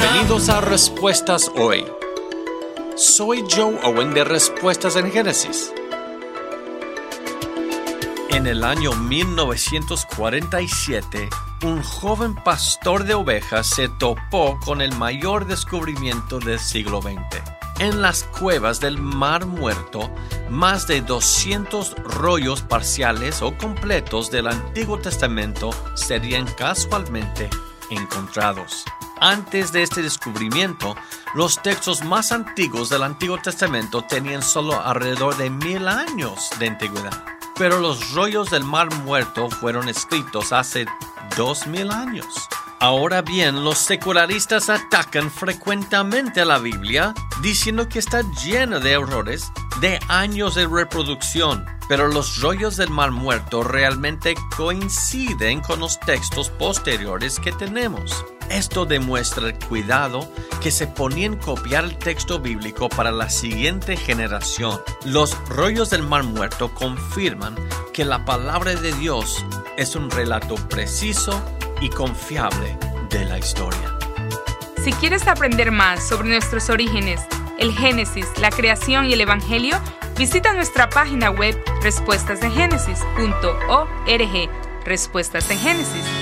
Bienvenidos a Respuestas Hoy. Soy Joe Owen de Respuestas en Génesis. En el año 1947, un joven pastor de ovejas se topó con el mayor descubrimiento del siglo XX. En las cuevas del Mar Muerto, más de 200 rollos parciales o completos del Antiguo Testamento serían casualmente encontrados. Antes de este descubrimiento, los textos más antiguos del Antiguo Testamento tenían solo alrededor de 1000 años de antigüedad. Pero los rollos del Mar Muerto fueron escritos hace 2000 años. Ahora bien, los secularistas atacan frecuentemente a la Biblia, diciendo que está llena de errores de años de reproducción. Pero los rollos del Mar Muerto realmente coinciden con los textos posteriores que tenemos. Esto demuestra el cuidado que se ponía en copiar el texto bíblico para la siguiente generación. Los rollos del Mar Muerto confirman que la palabra de Dios es un relato preciso y confiable de la historia. Si quieres aprender más sobre nuestros orígenes, el Génesis, la creación y el Evangelio, visita nuestra página web respuestasengénesis.org. Respuestas en Génesis.